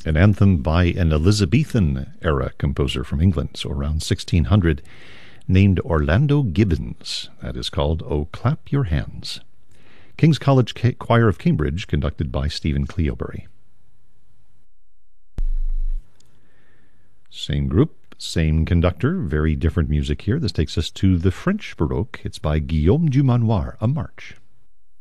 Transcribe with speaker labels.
Speaker 1: an anthem by an Elizabethan-era composer from England, so around 1600, named Orlando Gibbons. That is called "Oh Clap Your Hands." King's College Choir of Cambridge, conducted by Stephen Cleobury. Same group, same conductor, very different music here. This takes us to the French Baroque. It's by Guillaume Dumanoir, a march.